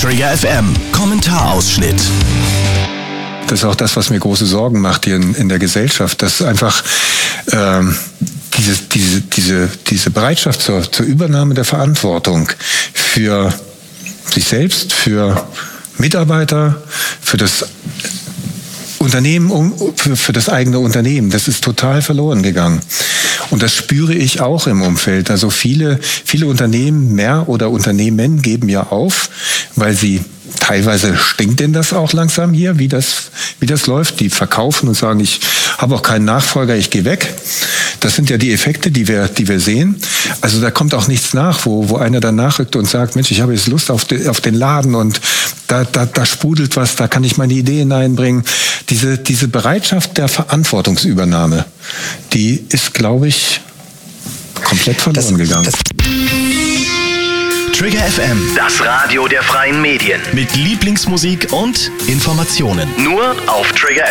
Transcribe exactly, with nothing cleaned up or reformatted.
Trigger F M, Kommentarausschnitt. Das ist auch das, was mir große Sorgen macht hier in, in der Gesellschaft, dass einfach ähm, diese, diese, diese, diese Bereitschaft zur, zur Übernahme der Verantwortung für sich selbst, für Mitarbeiter, für das Unternehmen, für, für das eigene Unternehmen, das ist total verloren gegangen. Und das spüre ich auch im Umfeld. Also viele, viele Unternehmen, mehr oder Unternehmen geben ja auf, weil sie teilweise stinkt denn das auch langsam hier, wie das, wie das läuft. Die verkaufen und sagen, ich habe auch keinen Nachfolger, ich gehe weg. Das sind ja die Effekte, die wir, die wir sehen. Also da kommt auch nichts nach, wo, wo einer dann nachrückt und sagt, Mensch, ich habe jetzt Lust auf, de, auf den Laden und da, da, da sprudelt was, da kann ich meine Ideen einbringen. Diese, diese Bereitschaft der Verantwortungsübernahme, die ist, glaube ich, komplett verloren das, gegangen. Das Trigger F M, das Radio der freien Medien. Mit Lieblingsmusik und Informationen. Nur auf Trigger